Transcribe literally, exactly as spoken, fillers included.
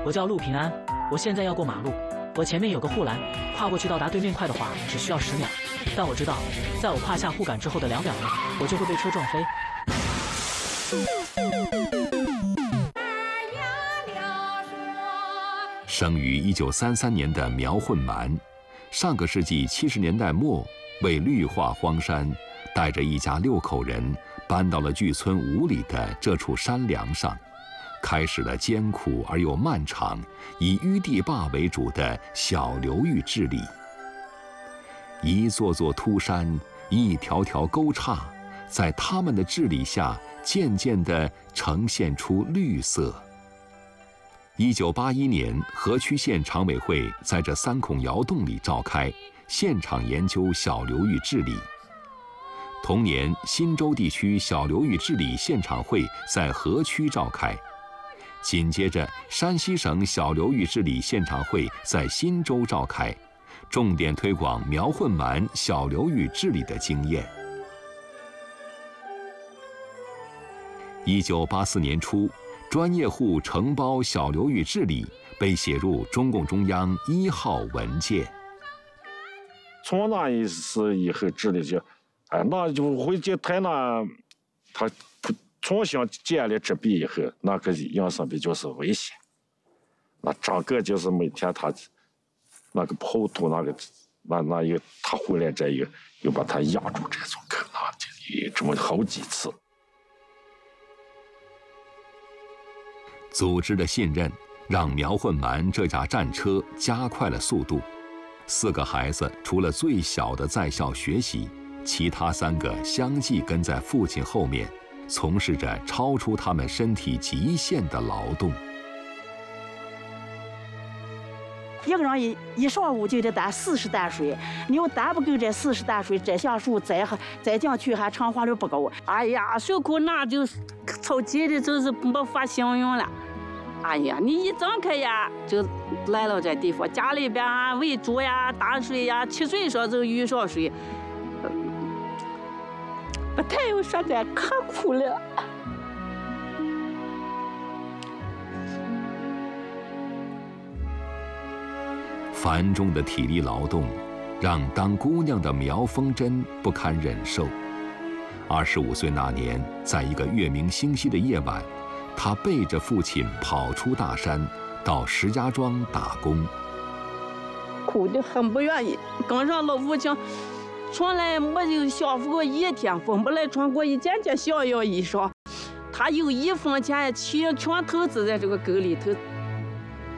我叫陆平安，我现在要过马路，我前面有个护栏，跨过去到达对面快的话只需要十秒，但我知道，在我跨下护杆之后的两秒内，我就会被车撞飞。 生于一九三三年的苗混蛮，上个世纪七十年代末为绿化荒山，带着一家六口人搬到了距村五里的这处山梁上，开始了艰苦而又漫长，以淤地坝为主的小流域治理。一座座秃山，一条条沟岔，在他们的治理下，渐渐地呈现出绿色。一九八一年，河曲县常委会在这三孔窑洞里召开，现场研究小流域治理。同年，新州地区小流域治理现场会在河曲召开，紧接着，山西省小流域治理现场会在忻州召开，重点推广苗混蛮小流域治理的经验。一九八四年初，专业户承包小流域治理被写入中共中央一号文件。 从那一次以后治理就，哎，那就回去台南，他重新建立这笔以后，那个营生比就是危险。那整个就是每天他那个跑土那个那那一个他回来这一个又把他压住这种口，那就这么好几次。 组织的信任让苗混蛮这架战车加快了速度。四个孩子除了最小的在校学习，其他三个相继跟在父亲后面，从事着超出他们身体极限的劳动。 一个人一一上午就得担四十担水，你要担不够这四十担水，摘下树再再进去还成活率不够。哎呀，受苦那就超级的，就是没法形容了。哎呀，你一睁开呀，就来了这地方，家里边啊喂猪呀、打水呀，七岁时候就遇上水，不太有说的，可苦了。 繁重的体力劳动，让当姑娘的苗凤珍不堪忍受。二十五岁那年，在一个月明星稀的夜晚，她背着父亲跑出大山，到石家庄打工。 苦的很不愿意，跟上老父亲，从来没有享福过一天，分不来穿过一件件像样衣裳。他有一分钱，全全投资在这个沟里头，